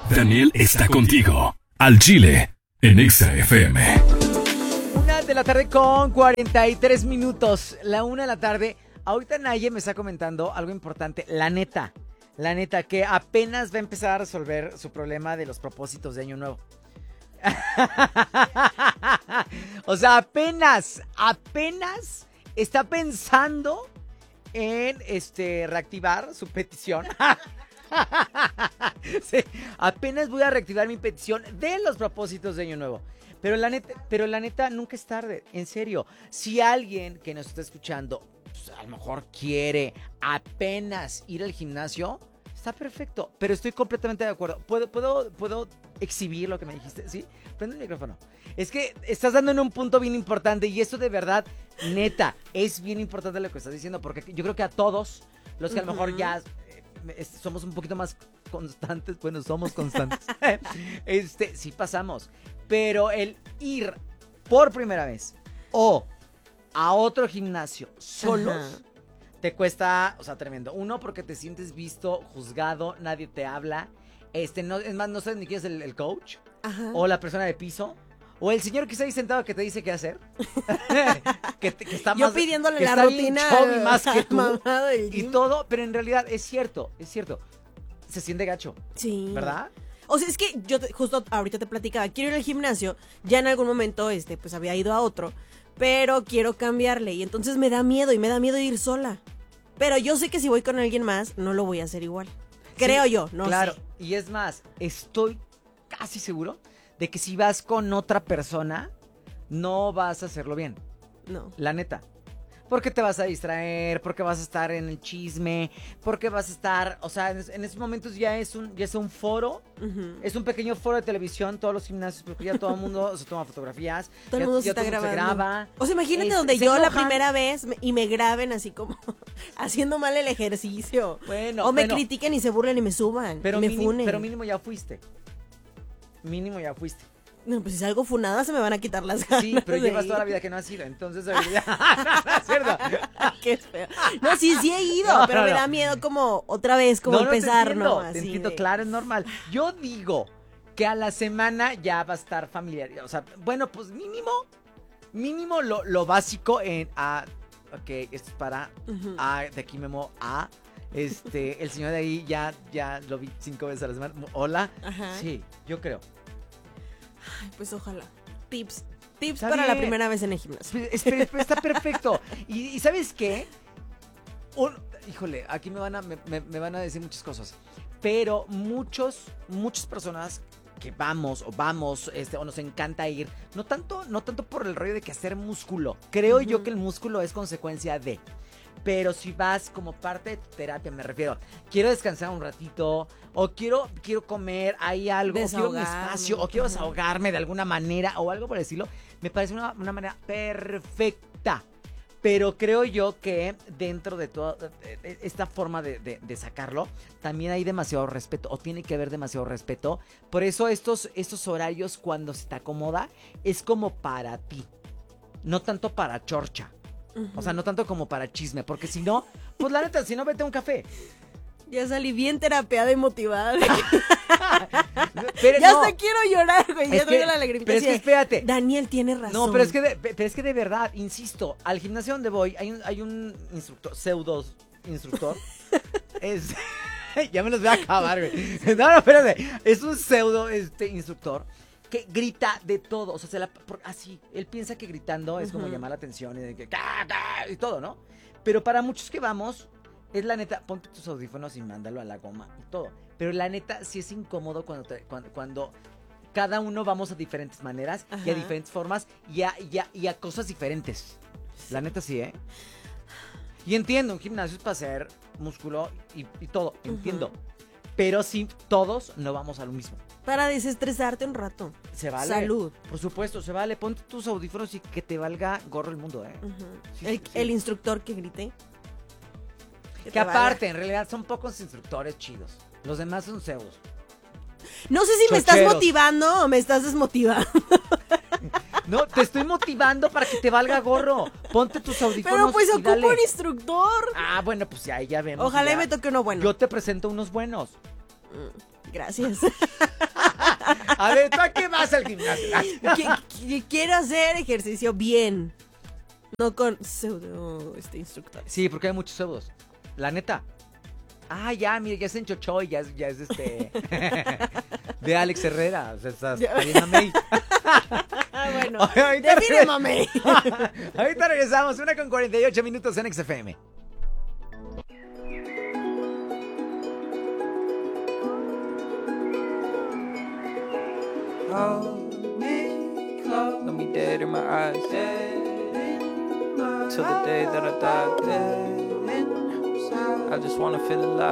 Daniel está contigo. Al Chile, en Exa FM. 1:00 con 43 minutos. La 1:00. Ahorita Naye me está comentando algo importante. La neta, que apenas va a empezar a resolver su problema de los propósitos de Año Nuevo. O sea, apenas está pensando en reactivar su petición. Sí, apenas voy a reactivar mi petición de los propósitos de Año Nuevo. Pero la neta nunca es tarde, en serio. Si alguien que nos está escuchando, pues, a lo mejor quiere apenas ir al gimnasio, está perfecto. Pero estoy completamente de acuerdo. ¿Puedo exhibir lo que me dijiste? ¿Sí? Prende el micrófono. Es que estás dando en un punto bien importante y esto de verdad, neta, es bien importante lo que estás diciendo, porque yo creo que a todos los que a lo mejor ya somos un poquito más constantes, bueno, somos constantes, sí pasamos, pero el ir por primera vez o a otro gimnasio solos te cuesta, o sea, tremendo. Uno, porque te sientes visto, juzgado, nadie te habla, no, es más, no sabes ni quién es el coach, o la persona de piso, o el señor que está ahí sentado que te dice qué hacer. que está yo más, pidiéndole que la está rutina bien más que tú y gym. todo, pero en realidad es cierto. Se siente gacho. Sí. ¿Verdad? O sea, es que yo justo ahorita te platicaba, quiero ir al gimnasio, ya en algún momento pues había ido a otro, pero quiero cambiarle y entonces me da miedo ir sola. Pero yo sé que si voy con alguien más, no lo voy a hacer igual. Creo yo, no sé. Claro, y es más, estoy casi seguro de que si vas con otra persona, no vas a hacerlo bien. No. La neta. Porque te vas a distraer, porque vas a estar en el chisme, porque vas a estar, o sea, en esos momentos ya es un foro, es un pequeño foro de televisión, todos los gimnasios, porque ya todo el mundo se toma fotografías, todo el mundo se está grabando. Se graba. O sea, imagínate donde yo la primera vez y me graben así como haciendo mal el ejercicio. Bueno, o me critiquen y se burlen y me suban, pero y me funen. Pero mínimo ya fuiste. No, pues si salgo funada se me van a quitar las ganas. Sí, pero llevas toda la vida que no has ido, entonces no, es cierto. Qué feo. No, sí he ido, pero me da miedo como otra vez, como empezar, ¿no? Te entiendo, claro, es normal. Yo digo que a la semana ya va a estar familiar. O sea, bueno, pues mínimo lo básico en ok, esto es para A, de aquí Memo A. El señor de ahí ya lo vi 5 veces a la semana. Hola. Ajá. Sí, yo creo. Ay, pues ojalá. Tips Está para bien. la primera vez en el gimnasio. Está perfecto. ¿Y sabes qué? Híjole, aquí me van a decir muchas cosas. Pero muchas personas que vamos o nos encanta ir, no tanto por el rollo de que hacer músculo. Creo yo que el músculo es consecuencia de. Pero si vas como parte de tu terapia, me refiero, quiero descansar un ratito, o quiero comer, hay algo, o quiero un espacio, o quiero desahogarme de alguna manera, o algo por decirlo, me parece una manera perfecta. Pero creo yo que dentro de toda esta forma de sacarlo, también hay demasiado respeto, o tiene que haber demasiado respeto. Por eso estos horarios, cuando se te acomoda, es como para ti, no tanto para chorcha. O sea, no tanto como para chisme, porque si no, pues la neta, si no, vete a un café. Ya salí bien terapeada y motivada. Pero ya no. Hasta quiero llorar, güey. Ya traigo la lagrimita. Pero es que espérate. Daniel tiene razón. No, pero es que de verdad, insisto, al gimnasio donde voy hay un instructor, pseudo instructor. Ya me los voy a acabar, güey. No, espérate. Es un pseudo instructor que grita de todo, o sea, así, él piensa que gritando es como llamar la atención y de que y todo, ¿no? Pero para muchos que vamos, es la neta, ponte tus audífonos y mándalo a la goma y todo. Pero la neta sí es incómodo cuando cada uno vamos a diferentes maneras y a diferentes formas y a cosas diferentes. Sí. La neta sí, ¿eh? Y entiendo, un gimnasio es para hacer músculo y todo, entiendo. Pero sí, todos no vamos a lo mismo. Para desestresarte un rato. Se vale. Salud. Por supuesto, se vale. Ponte tus audífonos y que te valga gorro el mundo, ¿eh? Sí, el instructor que grite. Que aparte, en realidad, son pocos instructores chidos. Los demás son pseudos. No sé si me estás motivando o me estás desmotivando. No, te estoy motivando para que te valga gorro. Ponte tus audífonos. Pero pues ocupo un instructor. Ah, bueno, pues ya vemos. Ojalá y me toque uno bueno. Yo te presento unos buenos. Gracias. A ver, ¿tú a qué vas al gimnasio? Quiero hacer ejercicio bien. No con pseudo instructor. Sí, porque hay muchos pseudos. La neta. Ah, ya, mire, ya es en Chochoy, ya es de Alex Herrera. O sea, estás bien mamey. Bueno, Ahorita define mamey. Ahorita regresamos, 1:48 en XFM. Hold me close, let me dead in my eyes, till the day that I die. I just wanna feel alive.